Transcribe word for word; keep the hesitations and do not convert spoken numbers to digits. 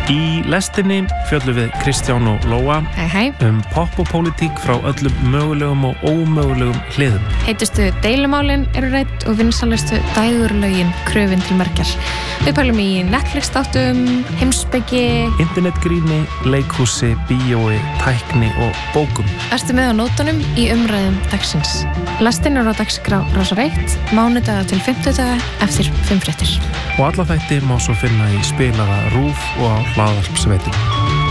Í lestinni fjöllum við Kristján og Lóa Hei, hei. um popp og pólitík frá öllum mögulegum og ómögulegum hliðum. Heitustu deilumálin eru rædd og vinsælustu dægurlögin kröfin til merkjar. Við pælum í Netflix-þáttum, heimspeki, internetgríni, leikhúsi, bíói, tækni og bókum. Ertu með á nótunum í umræðum dagsins. Lestin er á dagskrá Rásar eitt, mánudaga til fimmtudaga eftir fimm fréttir. Og alla þætti má svo finna í spilara RÚV og á hlaðvarpsveitum.